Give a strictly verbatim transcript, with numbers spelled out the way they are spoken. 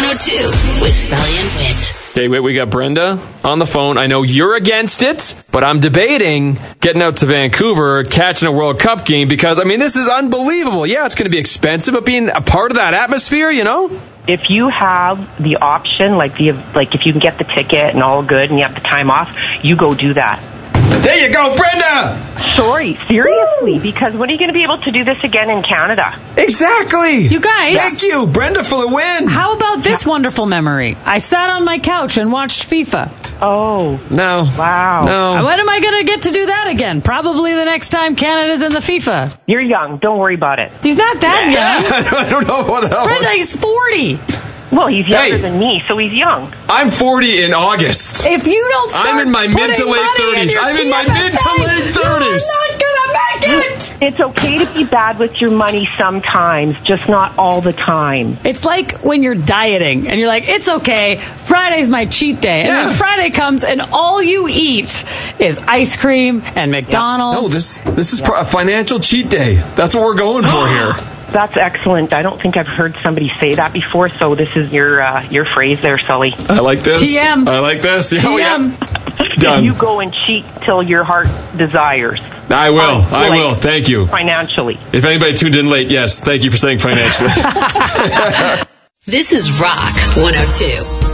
one oh two with Sully and Whit. Okay, wait, we got Brenda on the phone. I know you're against it, but I'm debating getting out to Vancouver, catching a World Cup game, because, I mean, this is unbelievable. Yeah, it's going to be expensive, but being a part of that atmosphere, you know? If you have the option, like the like if you can get the ticket and all good and you have the time off, you go do that. There you go, Brenda! Sorry, seriously, because when are you going to be able to do this again in Canada? Exactly! You guys! Thank you, Brenda, for the win! How about this wonderful memory? I sat on my couch and watched FIFA. Oh. No. Wow. No. When am I going to get to do that again? Probably the next time Canada's in the FIFA. You're young. Don't worry about it. He's not that young. I don't know what the hell. Brenda, he's forty. Well, he's younger Hey. than me, so he's young. I'm forty in August. If you don't start I'm in my mid putting to late money in thirties. your I'm in my T F S A, mid to late thirties. You're not gonna make it. It's okay to be bad with your money sometimes, just not all the time. It's like when you're dieting and you're like, it's okay, Friday's my cheat day. And Yeah. then Friday comes and all you eat is ice cream and McDonald's. No, this this is pro- a financial cheat day. That's what we're going for here. That's excellent. I don't think I've heard somebody say that before, so this is your uh, your phrase there, Sully. I like this. T M. I like this. T M. Oh, yeah. Done. You go and cheat till your heart desires. I will. Uh, I like, will. Thank you. Financially. If anybody tuned in late, yes, thank you for saying financially. This is Rock one oh two.